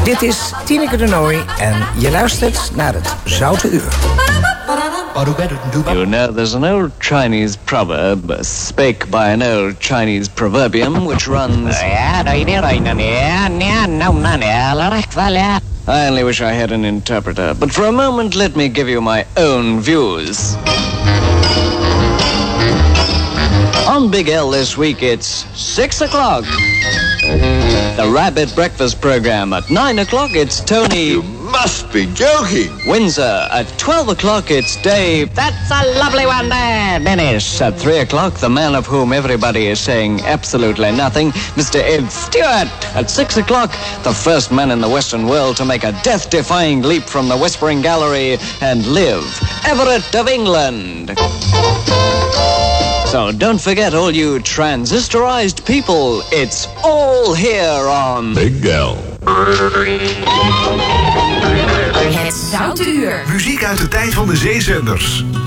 Dit is Tineke de Nooi en je luistert naar het Zoute Uur. You know, there's an old Chinese proverb, spake by an old Chinese proverbium, which runs... I only wish I had an interpreter, but for a moment let me give you my own views. On Big L this week, it's 6 o'clock. The Rabbit Breakfast Program. At 9 o'clock, it's Tony... You must be joking. Windsor. At 12 o'clock, it's Dave... That's a lovely one there, Dennis. At 3 o'clock, the man of whom everybody is saying absolutely nothing, Mr. Ed Stewart. At 6 o'clock, the first man in the Western world to make a death-defying leap from the Whispering Gallery and live, Everett of England. So don't forget, all you transistorized people, it's all here on Big L. Het Zoute Uur. Muziek uit de tijd van de zeezenders.